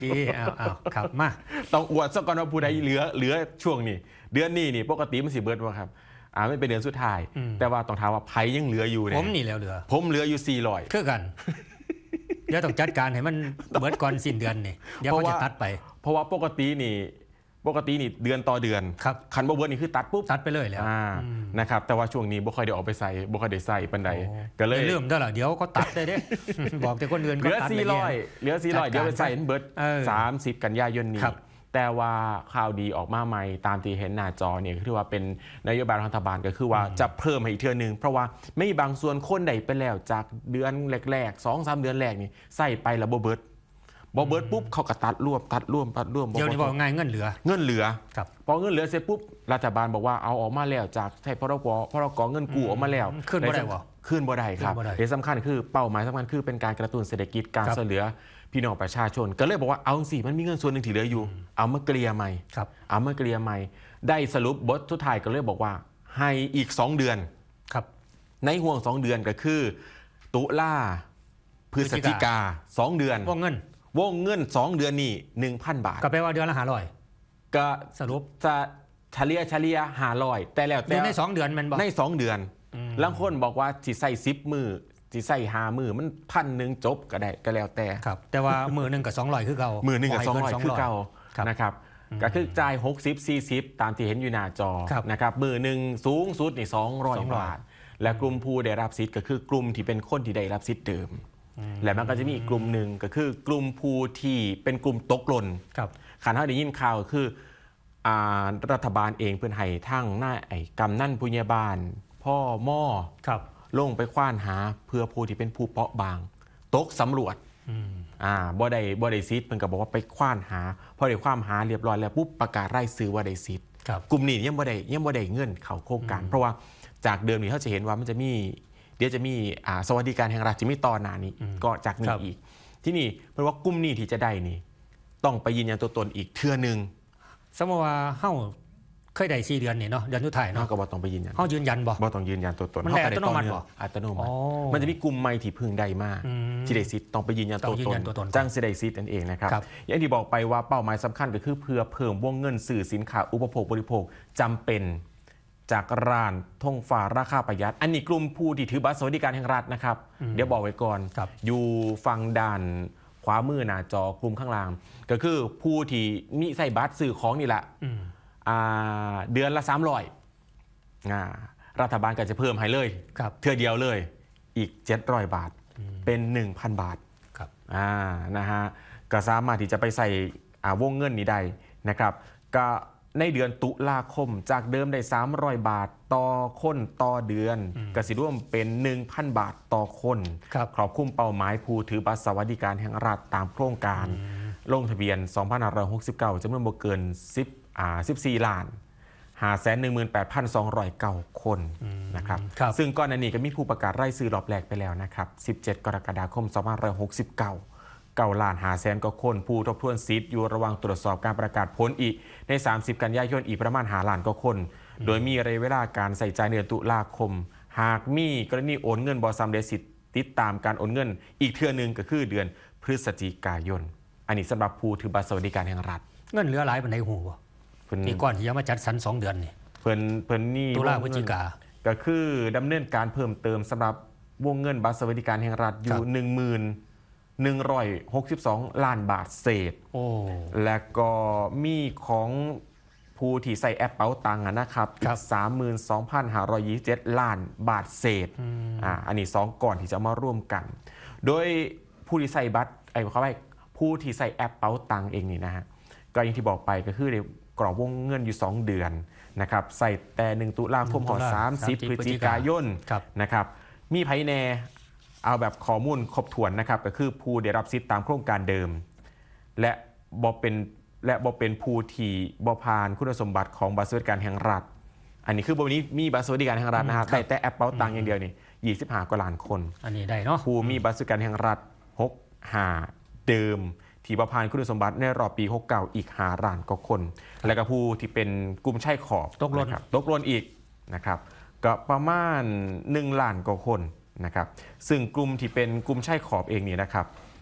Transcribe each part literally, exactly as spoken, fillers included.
ดีอ้าวอ้าวครับมาต้องอวดซะก่อนว่าผู้ใดเหลือเหลือช่วงนี้เดือนนี้นี่ปกติมันสิเบิดว่าครับอ่าไม่เป็นเดือนสุดท้ายแต่ว่าต้องถามว่าไผยังเหลืออยู่เนี่ยผมนี่แล้วเหลือผมเหลืออยู่สี่ร้อยคือกันเดี๋ยวต้องจัดการให้มันเบิดก่อนสิ้นเดือนนี่เดี๋ยวเขาจะตัดไปเพราะว่าปกตินี่ปกตินี่เดือนต่อเดือนครับคันบ่เบิดนี่คือตัดปุ๊บตัดไปเลยแล้วนะครับแต่ว่าช่วงนี้บ่ค่อยได้ออกไปใส่บ่ค่อยได้ใส่ปานใดก็เลยเริ่มได้ล่ะเดี๋ยวก็ตัดได้เด้บอกแต่คนอื่นก็ตัดเหลือสี่ร้อยเหลือสี่ร้อยเดี๋ยวไปใส่เบิดสามสิบกันยายนนี้แต่ว่าข่าวดีออกมาใหม่ตามที่เห็นหน้าจอเนี่ยคือว่าเป็นนโยบายรัฐบาลก็คือว่าจะเพิ่มให้อีกเทื่อนึงเพราะว่าไม่บางส่วนคนใดไปแล้วจากเดือนแรกๆ สองสาม เดือนแรกนี่ใส่ไปแล้วบ่เบิดบ่เบิดปุ๊บเขาก็ตัดรวบตัดรวมตัดรวมเดี๋ยวนี้บอกง่ายเงินเหลือเงินเหลือครับพอเงินเหลือเสร็จปุ๊บรัฐบาลบอกว่าเอาออกมาแล้วจากใช้พรกพรกเงินกู้ออกมาแล้วขึ้นบ่ได้บ่ขึ้นบ่ได้ครับที่สำคัญคือเป้าหมายสำคัญคือเป็นการกระตุ้นเศรษฐกิจการช่วยเหลือพี่น้องประชาชนก็เลยบอกว่าเอาสิมันมีเงินส่วนหนึ่งที่เหลืออยู่เอามาเกลี่ยใหม่เอามาเกลี่ยใหม่ได้สรุปบททุกทายก็เลยบอกว่าให้อีกสองเดือนครับในห่วงสองเดือนก็คือตุลาพฤศจิกาสองเดือนวงเงินวงเงินสองเดือนนี่ หนึ่งพัน บาทก็แปลว่าเดือนละห้าร้อยก็สรุปจะเฉลี่ยเฉลี่ยห้าร้อยแต่แล้วแต่ในสองเดือนมันบอกในสองเดือนบางคนบอกว่าสิใส่สิบมือสิใส่ห้ามือมันพันหนึ่งจบก็ได้ก็แล้วแต่ครับแต่ว่ามือหนึ่งกับสองร้อยคือเก่ามือหนึ่งกับสองร้อยคือเก่านะครับก็คือจ่ายหกสิบ สี่สิบตามที่เห็นอยู่หน้าจอนะครับมือหนึ่งสูงสุดนี่สองร้อยบาทและกลุ่มผู้ได้รับสิทธิ์ก็คือกลุ่มที่เป็นคนที่ได้รับสิทธิ์เดิมและมันก็จะมีอีกกลุ่มหนึ่งก็คือกลุ่มผู้ที่เป็นกลุ่มตกหล่นขันเท่าได้ยินข่าวคือรัฐบาลเองเพื่อนให้ทั้งหน้าไอ้กำนั่นผู้ใหญ่บ้านพ่อหม้อลงไปคว้านหาเพื่อผู้ที่เป็นผู้เปราะบางตกสำรวจอ่าบ่ได้บ่ได้ซิทมันก็บอกว่าไปคว้านหาพอได้คว้านหาเรียบร้อยแล้วปุ๊บประกาศไล่ซื้อว่าได้ซิทกลุ่มนี้ยังบ่ได้ยังบ่ได้เงินเข้าโครงการเพราะว่าจากเดิมนี่เขาจะเห็นว่ามันจะมีเดี๋ยวจะมีสวัสดิการแห่งรัฐจะมีตอนหน้านี้ก็จากนี้อีกที่นี่เพราะว่ากลุ่มนี้ที่จะได้นี่ต้องไปยืนยันตัวตนอีกเทื่อนึงสมมติว่าเฮาเคยได้สี่เดือนนี่เนาะเดือนสุดท้ายเนาะก็บ่ต้องไปยืนยันเฮายืนยันบ่บ่ต้องยืนยันตัวตนมันอัตโนมัติบ่อัตโนมัติมันจะมีกลุ่มใหม่ที่พึ่งได้มากที่ได้สิทธิ์ต้องไปยืนยันตัวตนจังสิได้สิทธิ์นั่นเองนะครับอย่างที่บอกไปว่าเป้าหมายสำคัญก็คือเพื่อเพิ่มวงเงินสื่อสินค้าอุปโภคบริโภคจำเป็นจากร้านทงฟ้าราคาประหยัดอันนี้กลุ่มผู้ที่ถือบัตรสวัสดิการแห่งรัฐนะครับเดี๋ยวบอกไว้ก่อนอยู่ฝั่งด้านขวามือหน้าจอกลุ่มข้างล่างก็คือผู้ที่มีใส่บัตรซื้อของนี่แหละเดือนละสามร้อยรัฐบาลก็จะเพิ่มให้เลยเทื่อเดียวเลยอีกเจ็ดร้อยบาทเป็น หนึ่งพัน บาทนะฮะก็สามารถที่จะไปใส่วงเงินนี้ได้นะครับก็ในเดือนตุลาคมจากเดิมได้สามร้อยบาทต่อคนต่อเดือนก็สิรวมเป็น หนึ่งพัน บาทต่อคนครอบคลุมเป้าหมายผู้ถือบัตรสวัสดิการแห่งรัฐตามโครงการลงทะเบียนสองพันห้าร้อยหกสิบเก้าจำนวนบ่เกิน10อ่าสิบสี่ล้าน ห้าแสนหนึ่งหมื่นแปดพันสองร้อยเก้า คนนะครับซึ่งก่อนหน้านี้ก็มีผู้ประกาศรายชื่อรอบแรกไปแล้วนะครับสิบเจ็ดกรกฎาคมสองพันห้าร้อยหกสิบเก้าเก้าล้านห้าแสนกว่าคนผู้ทบทวนสิทธิ์อยู่ระหว่างตรวจสอบการประกาศผลอีกในสามสิบกันยายนอีกประมาณห้าล้านกว่าคนโดยมีระยะเวลาการใส่ใจเดือนตุลาคมหากมีกรณีโอนเงินบ่สำเร็จสิทธิ์ติดตามการโอนเงินอีกเทื่อนึงก็คือเดือนพฤศจิกายนอันนี้สำหรับผู้ถือบัตรสวัสดิการแห่งรัฐเงินเหลือหลายปานใดหูบ่นี่ก่อนที่จะมาจัดสรรสองเดือนนี่เพิ่นเพิ่นนี่ตุลาพฤศจิกาก็คือดำเนินการเพิ่มเติมสำหรับวงเงินบัตรสวัสดิการแห่งรัฐอยู่ หนึ่งหมื่นหนึ่งร้อยหกสิบสอง ล้านบาทเศษและก็มีของผู้ที่ใส่แอปเป๋าตังค์นะครับอีก สามหมื่นสองพันห้าร้อยยี่สิบเจ็ด ล้านบาทเศษอ่าอันนี้สองก่อนที่จะมาร่วมกันโดยผู้ที่ใส่บัตรไอ้เขาว่าผู้ที่ใส่แอปเป๋าตังค์เองนี่นะฮะก็อย่างที่บอกไปก็คือในกรอบวงเงินอยู่สองเดือนนะครับใส่แต่หนึ่งตุลาคมของสามสิบพฤศจิกายนนะครับมีไผแน่เอาแบบข้อมูลครบถ้วนนะครับก็คือผู้ได้รับสิทธิ์ตามโครงการเดิมและบ่เป็นและบ่เป็นผู้ที่บ่ผ่านคุณสมบัติของบัตรสวัสดิการแห่งรัฐอันนี้คือบ่นี้มีบัตรสวัสดิการแห่งรัฐนะครับแต่แต่แอปเป๋าตังค์อย่างเดียวนี่ยี่สิบห้ากว่าล้านคนอันนี้ได้เนาะผู้มีบัตรสวัสดิการแห่งรัฐหกสิบห้าเดิมที่บ่ผ่านคุณสมบัติในรอบปีหกสิบเก้าอีกห้าล้านกว่าคนและก็ผู้ที่เป็นกลุ่มชายขอบตกหล่นตกหล่นอีกนะครับก็ประมาณหนึ่งล้านกว่าคนนะครับซึ่งกลุ่มที่เป็นกลุ่มชายขอบเองนี่นะครับ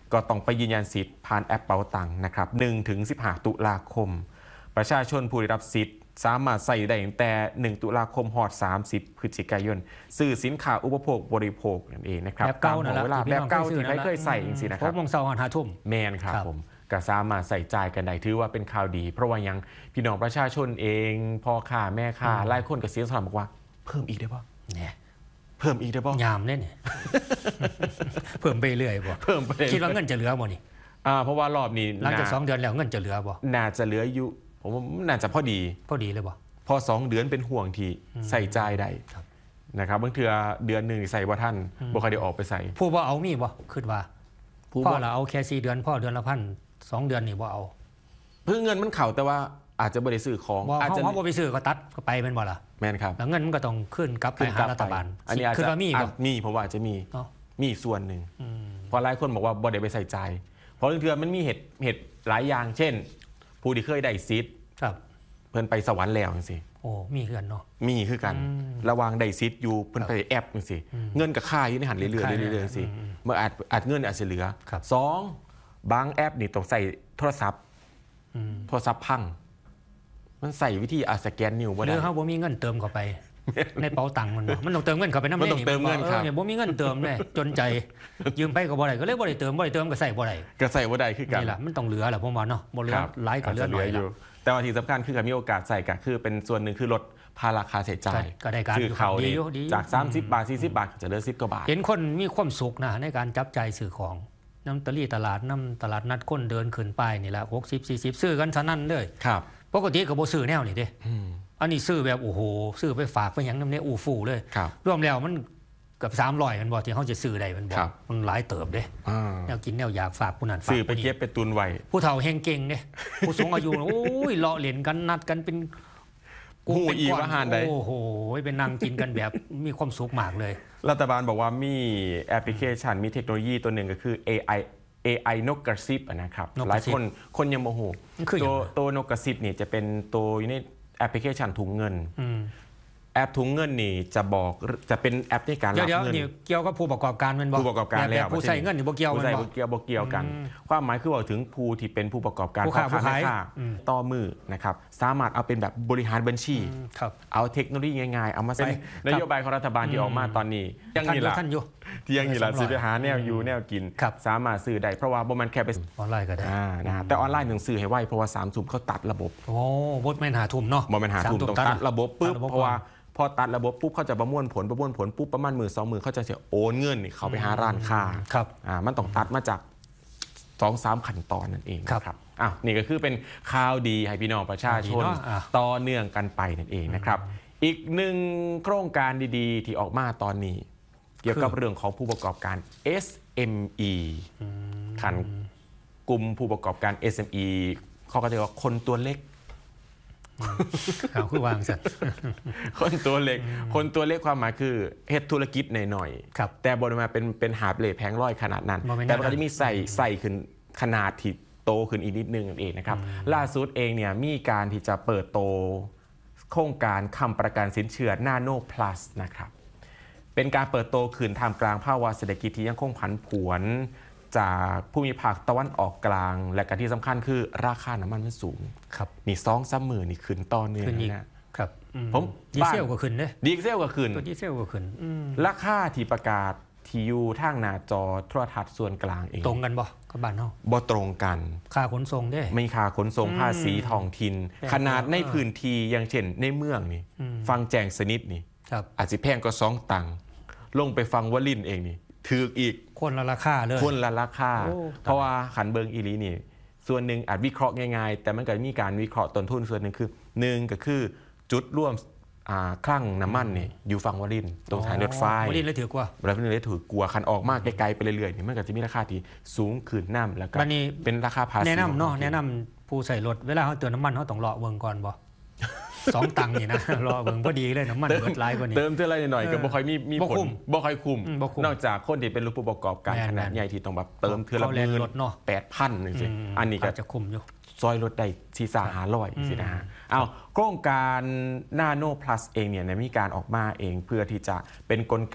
ก็ต้องไปยืนยันสิทธิ์ผ่านแอปเป๋าตังค์นะครับหนึ่งถึงสิบห้าตุลาคมประชาชนผู้ได้รับสิทธิ์สามารถใส่ได้ตั้งแต่หนึ่งตุลาคมฮอดสามสิบพฤศจิกายนซื้อสินค้าอุปโภคบริโภคนั่นเองนะครับแบบเก่านั่นแหละเวลาแบบเก่าที่ใครเคยใส่จริงๆนะคพรับบ โมงเช้าหาทุ่มแมนครับผมก็สามารถใส่ใจกันได้ถือว่าเป็นข่าวดี เพราะว่ายังพี่น้องประชาชนเองพ่อค้าแม่ค้าหลายคนก็เสียงสลับบอกว่าเพิ่มอีกได้ป่ะเนี่ยเพิ่มอีกได้ป่ะยามเนี่ย เพิ่มไปเรื่อยบ่เพิ่มไปคิดว่าเงินจะเหลือบ่นี่อ่าเพราะว่ารอบนี้หลังจากสองเดือนแล้วเงินจะเหลือบ่น่าจะเหลืออยู่ผมว่าน่าจะพอดีพอดีเลยบ่พอสองเดือนเป็นห่วงที่ใส่ใจได้ครับนะครับบางเทื่อเดือนหนึ่งใส่ว่าท่านบ่เคยได้ออกไปใส่ผู้บ่เอามีบ่คิดว่าผู้พ่อบ่เราเอาแค่สี่เดือนพ่อเดือนละพันสองเดือนนี่บ่เอาเพื่อเงินมันเข่าแต่ว่าอาจจะบริสื่อของบ่อาจเฮาจะเฮาบ่ไปซื้อก็ตัดก็ไปแม่นบ่ล่ะแม่นครับแล้วเงินมันก็ต้องขึ้นกลับไปหารัฐบาลอันนี้อาจคิดจะว่ามีอาบ่จมีผมว่าอาจจะมีเนาะมีอีกส่วนหนึ่งอืมเพราะหลายคนบอกว่าบ่ได้ไปใส่ใจ เพราะบางเทื่อมันมีเหตุเหตุหลายอย่าง เช่น ผู้ที่เคยได้ซิทธิ์ครับเพิ่นไปสวรรค์แล้วจังซี่โอ้มีเฮือนเนาะมีคือกันอืมระหวางได้ซิทธิ์อยู่เพิ่นไปแอปจังซี่เงินกับค่าอยู่ในหันเรื่อยๆเรื่อยๆเรื่อยๆจังซี่อืมเมื่ออาจอาจเงินอาจจะเหลือครับสองบางแอปนี่ต้องใส่โทรศัพท์อืมโทรศัพท์พัง มันใส่วิธีอาสแกนนิ้วบ่หรืได้อเฮาบ่มีเงินเติมเข้าไป ในเป๋าตังค์มันบ่มันต้องเติมเงินเข้าไปนำมันต้องเติมเงินครับเนี่ยบ่มีเงินเติมเลยจนใจยืมไปก็บ่ได้ก็เลยบ่ได้เติมบ่ได้เติมก็ใส่บ่ได้ก็ใส่บ่ได้คือกันนี่แหละมันต้องเหลือแหละผมว่าเนาะบ่เหลือครับหลายก็เหลือน้อยาจจะละแต่ว่าที่สำคัญคือการมีโอกาสใส่ก็คือเป็นส่วนหนึ่งคือลดภาระค่าใช้จ่ายก็ได้การซื้อเขาดีนี่อยู่ดีจาก สามสิบบาท สี่สิบบาทจะเหลือสิบกว่าบาทเห็นคนมีความสุขนะในการจับจ่ายซื้อของน้ำตะลี่ตลาดน้ำตลาดนัดคนเดินขึ้นไปนี่แหละหกสิบ สี่สิบซื้อกันซะนั่นเลยครับปกติก็บ่ซื้อแนวนี่เด้อืมอันนี้ซื้อแบบโอ้โหซื้อไปฝากไปหยังนำเนี่ยอู้ฟู่เลยครับรวมแล้วมันเกับสามร้อยมันบ่ที่เฮาจะซื้อได้มันบ่ครับมันหลายเติบเด้อ่าแนวกินแนวอยากฝากผู้นั้นฝากซื้อไปผู้นี้เก็บไปตุนไว้ผู้เฒ่าแฮงเก่งเด้ ผู้สูงอายุ โอ้ยเลาะเล่นกันนัดกันเป็นหูเป็นอีกก้นว่าหารใดโอ้โหเป็นนั่งกินกันแบบมีความสุขมากเลยรัฐบาลบอกว่ามีแอปพลิเคชันมีเทคโนโลยีตัวหนึ่งก็คือ เอ ไอ เอ ไอ นกกระซิบอะนะครับนกหกลาระยซิบคนคนยังโมโหมันคืออย่างตัวไรตัวนกกระซิบนี่จะเป็นตัวอยู่ในแอปพลิเคชันถุงเงินอืมแอปถุงเงินนี่จะบอกจะเป็นแอปในการเดี๋ยรัวบเดี๋ยวเงินนี่เกี่ยวกับผู้ประกอบการแมันบ่ผู้ประกอบการแบบแล้วแบบผู้ใส่เงินนี่บ่เกี่ยวผู้แมันใส่บ่บ่เกี่ยวบ่เกี่ยวกันอืมความหมายคือว่าถึงผู้ที่เป็นผู้ประกอบการผู้ค้าพ่อผู้ขายแม่ค้อืมต่อมือนะครับสามารถเอาเป็นแบบบริหารบัญชีครับเอาเทคโนโลยีง่ายๆ เอามาใส่เป็นนโยบายของรัฐบาลที่ออกมาตอนนี้ยังท่านนี่อยู่ละท่านอยู่ที่ยังนี่ละสามร้อยซื้อไปหาแนวอยู่แนวกินครับสามารถซื้อได้เพราะว่าบ่มันแค่ไปออนไลน์ก็ได้อ่านะฮะแต่ออนไลน์หนึ่งซื้อให้ไวเพราะว่าสามสุ่มเขาตัดระบบโอ้บดแม่นหาทุ่มเนาะบ่แมันหาทุนต้องตัดระบบปุ๊บตัดระบบเพราะว่าพอตัดระบบปุ๊บเขาจะประมวลผลประมวลผลปุ๊บประมาณหมื่นสองหมื่นเขาจะเสียโอนเงินนี่เขาไปหาร้านค้าครับอ่ามันต้องตัดมาจากสองสามขั้นตอนนั่นเองครับนะครับอ่ะนี่ก็คือเป็นข่าวดีให้พี่น้องประชาชนดีเนาะอ่ะต่อเนื่องกันไปนั่นเองนะครับ อีกหนึ่งโครงการดีๆ ที่ออกมาตอนนี้ เกี่ยวกับเรื่องของผู้ประกอบการ เอส เอ็ม อี ขันกลุ่มผู้ประกอบการ เอส เอ็ม อี เขาก็จะเรียกว่าคนตัวเล็กข่าวคือวางสัตว์คนตัวเล็ก คนตัวเล็กความหมายคือเฮ็ดธุรกิจหน่อยครับๆแต่บนมาเป็นเป็นหาบเล่แพงร้อยขนาดนั้นบ่แม่นแต่มันก็นั้นจะมีใส่ใส่ขึ้นขนาดที่โตขึ้นอีกนิดนึงนั่นเองนะครับ ล่าสุดเองเนี่ยมีการที่จะเปิดโตโครงการคำประกันสินเชื่อ Nano Plus นะครับ เป็นการเปิดโตขึ้นท่ามกลางภาวะเศรษฐกิจที่ยังคงผันผวน จากภูมิภาคตะวันออกกลาง และการที่สำคัญคือราคาน้ำมันมันสูงครับมีสองสามหมื่นนี่ขึ้นต่อเนื่องขึ้นอีกนะครับอืผมดีเซลก็ขึ้นเด้ดีเซลก็ขึ้นตัวดีเซลก็ขึ้นอืมราคาที่ประกาศทียูทางหน้าจอโทรทัศน์ส่วนกลางเองตรงกันบ่กับบ้านเฮาบ่ตรงกันค่าขนส่งเด้ไม่ค่าขนส่งอืมภาษีท้องถิ่นแต่ขนาดในเออพื้นที่อย่างเช่นในเมืองนี่อืมฟังแจงสนิทนี่ครับอาจจะแพงก็สองตังค์ลงไปฟังวลินเองนี่ถืออีกคนละราคาเลยคนละราคาโอ้เพราะว่าขันเบิงอีหลีนี่ ส่วนหนึ่งอาจวิเคราะห์ง่ายๆ แต่มันก็มีการวิเคราะห์ต้นทุนส่วนหนึ่งคือหนึ่งก็คือจุดร่วมอ่าคลั่งน้ำมันนี่อยู่ฝั่งวลินตรงทางรถไฟบ่ได้เลยถือกว่าแล้วพี่เลยถือกลัวคันออกมากไกลๆไปเรื่อยๆนี่มันก็จะมีราคาที่สูงขึ้นน้ำแล้วก็บัดนี้เป็นราคาภาษีแนะนำเนาะของแนะนำผู้ใส่รถเวลาเขาเติมน้ำมันเขาต้องรอเบิ่งก่อนบ่ สองตังค์นี่นะ รอเบิ่งพอดีเลยน้ำมันเติมเบิดหลายกว่านี้เติมเท่าไรหน่อยๆก็เออบ่ค่อยมีมีบ่ผคุ้ลมบ่ค่อยคุ้มอืมบ่คุ้มนอกจากคนที่เป็นผู้ประกอบการแม่นขนาดแม่นใหญ่ที่ต้องแบบเติมเทือละเขาหแล่นมื่นรถเนาะแปดพันนึงสิมอันนี้ก็าจจะคุมอยู่ซอยรถได้ทีสาหาร้อยสินะฮะเอาโครงการ Nano Plus เองเนี่ยมีการออกมาเองเพื่อที่จะเป็นกลไก